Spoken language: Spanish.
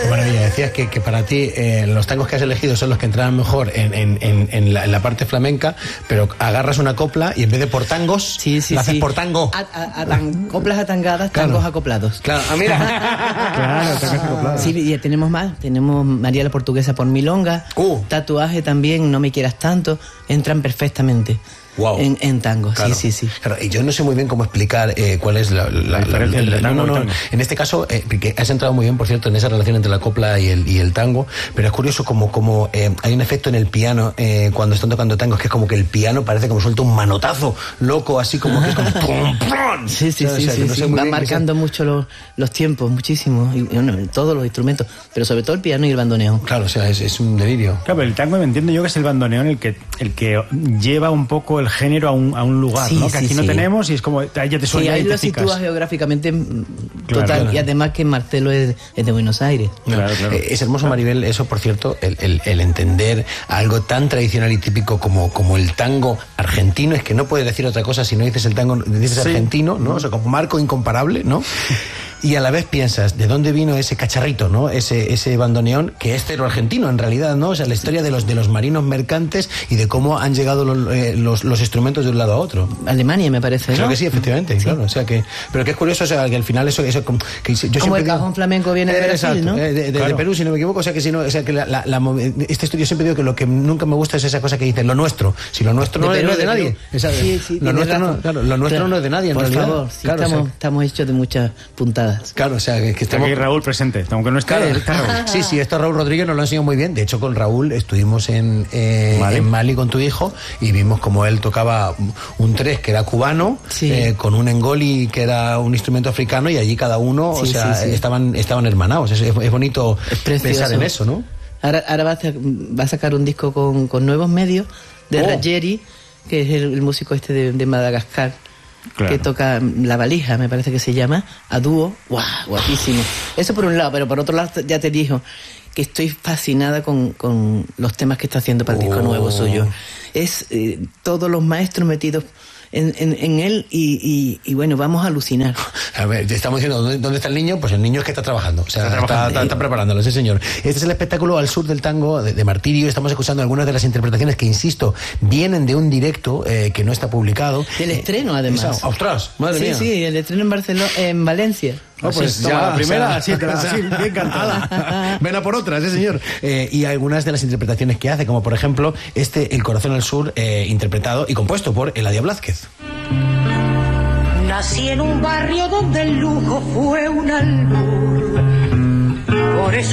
maravilla. Decías que para ti los tangos que has elegido son los que entraban mejor en la parte flamenca, pero agarras una copla y en vez de por tangos, la haces por tango. Coplas atangadas, claro. Tangos acoplados. Claro, mira. Claro, tangos acoplados. Sí, y tenemos más. Tenemos María la Portuguesa por milonga. Tatuaje también, No me quieras tanto. Entran perfectamente. Wow. En tango, claro. sí. Claro, y yo no sé muy bien cómo explicar cuál es la diferencia entre tango y tango. En este caso, que has entrado muy bien, por cierto, en esa relación entre la copla y el tango, pero es curioso como hay un efecto en el piano cuando están tocando tangos, que es como que el piano parece como suelta un manotazo loco, así como que es como ¡pum, pum! Sí. Va marcando mucho los tiempos, muchísimo, y todos los instrumentos, pero sobre todo el piano y el bandoneón. Claro, o sea, es un delirio. Claro, pero el tango me entiendo yo que es el bandoneón el que lleva un poco el género a un lugar, ¿no? Que aquí no tenemos y es como, ahí ya te suena. Sí, ahí lo sitúas geográficamente total, y además que Marcelo es de Buenos Aires. Claro. Es hermoso, Maribel, eso, por cierto, el entender algo tan tradicional y típico como el tango argentino. Es que no puedes decir otra cosa si no dices el tango, dices argentino, ¿no? O sea, como marco incomparable, ¿no? Y a la vez piensas, ¿de dónde vino ese cacharrito, no? Ese bandoneón, que es cero argentino en realidad, ¿no? O sea, la historia de los marinos mercantes y de cómo han llegado los instrumentos de un lado a otro. Alemania, me parece, ¿no? Claro que sí, efectivamente, claro. O sea que, pero que es curioso, o sea, que al final eso que yo como el cajón flamenco viene de Brasil, exacto, ¿no? De Perú, si no me equivoco. O sea que si no, o sea que este estudio siempre digo que lo que nunca me gusta es esa cosa que dicen lo nuestro. Si lo nuestro no es de nadie. Lo nuestro no es de nadie, en realidad. Por favor, claro, estamos hechos de muchas puntadas. Claro, o sea, que estamos... Aquí Raúl presente, aunque no está Raúl. Sí, esto Raúl Rodríguez nos lo ha enseñado muy bien. De hecho, con Raúl estuvimos en Mali con tu hijo y vimos como él tocaba un tres que era cubano, con un engoli que era un instrumento africano, y allí cada uno, estaban hermanados. Es bonito pensar en eso, ¿no? Ahora va a sacar un disco con nuevos medios de Raggieri, que es el músico de Madagascar. Claro. Que toca La Valija, me parece que se llama, a dúo. ¡Guau! Guapísimo. Eso por un lado, pero por otro lado ya te dijo que estoy fascinada con los temas que está haciendo para el disco nuevo suyo. Es todos los maestros metidos en él y bueno, vamos a alucinar. A ver, estamos diciendo, ¿dónde está el niño? Pues el niño es que está trabajando, o sea, está preparándolo, sí señor. Este es el espectáculo Al Sur del Tango de Martirio. Estamos escuchando algunas de las interpretaciones que, insisto, vienen de un directo que no está publicado. Del estreno, además. ¡Ostras! Madre mía. Sí, el estreno en Barcelona, en Valencia. No, pues ya la primera, bien cantada. Ven a por otra, sí señor. Y algunas de las interpretaciones que hace, como por ejemplo El Corazón al Sur, interpretado y compuesto por Eladia Blázquez. Nací en un barrio donde el lujo fue un albur. Por eso